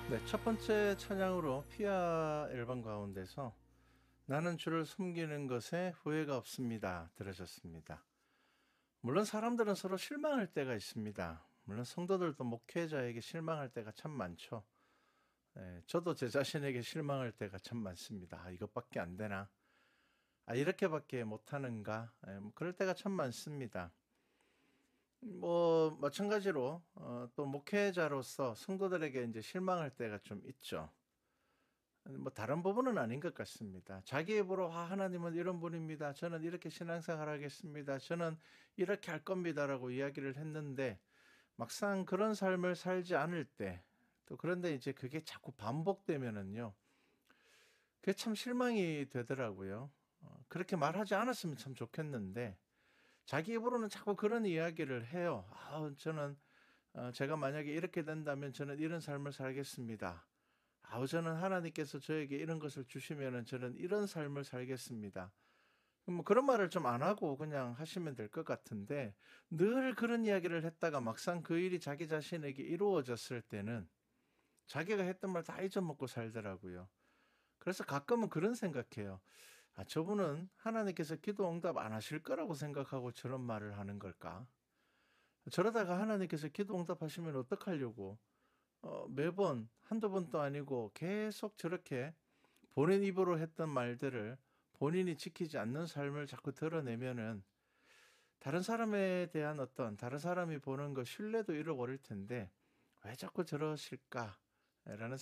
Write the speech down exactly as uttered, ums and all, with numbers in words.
네, 첫 번째 찬양으로 피아 앨범 가운데서 나는 주를 섬기는 것에 후회가 없습니다. 들으셨습니다. 물론 사람들은 서로 실망할 때가 있습니다. 물론 성도들도 목회자에게 실망할 때가 참 많죠. 네, 저도 제 자신에게 실망할 때가 참 많습니다. 아, 이것밖에 안 되나? 아, 이렇게밖에 못하는가? 예, 뭐 그럴 때가 참 많습니다. 뭐 마찬가지로 어, 또 목회자로서 성도들에게 이제 실망할 때가 좀 있죠. 뭐 다른 부분은 아닌 것 같습니다. 자기 입으로 "아 하나님은 이런 분입니다. 저는 이렇게 신앙생활 하겠습니다. 저는 이렇게 할 겁니다."라고 이야기를 했는데 막상 그런 삶을 살지 않을 때 또 그런데 이제 그게 자꾸 반복되면은요. 그게 참 실망이 되더라고요. 어 그렇게 말하지 않았으면 참 좋겠는데 자기 입으로는 자꾸 그런 이야기를 해요. "아 저는 어 제가 만약에 이렇게 된다면 저는 이런 삶을 살겠습니다. 아우 저는 하나님께서 저에게 이런 것을 주시면은 저는 이런 삶을 살겠습니다." 뭐 그런 말을 좀 안 하고 그냥 하시면 될 것 같은데 늘 그런 이야기를 했다가 막상 그 일이 자기 자신에게 이루어졌을 때는 자기가 했던 말 다 잊어먹고 살더라고요. 그래서 가끔은 그런 생각해요. '아 저분은 하나님께서 기도 응답 안 하실 거라고 생각하고 저런 말을 하는 걸까? 저러다가 하나님께서 기도 응답하시면 어떡하려고 어 매번 한두 번도 아니고 계속 저렇게 본인 입으로 했던 말들을 본인이 지키지 않는 삶을 자꾸 드러내면은 다른 사람에 대한 어떤 다른 사람이 보는 그 신뢰도 잃어버릴 텐데 '왜 자꾸 저러실까?'라는